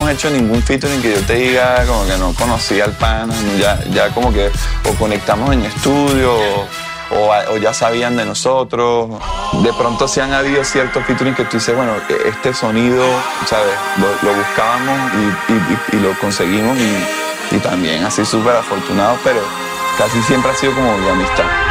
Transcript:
hemos hecho ningún featuring que yo te diga como que no conocía al pana, ya como que o conectamos en estudio o ya sabían de nosotros. De pronto sí han habido ciertos featuring que tú dices, bueno, este sonido, ¿sabes? Lo buscábamos y lo conseguimos y también así súper afortunados, pero casi siempre ha sido como de amistad.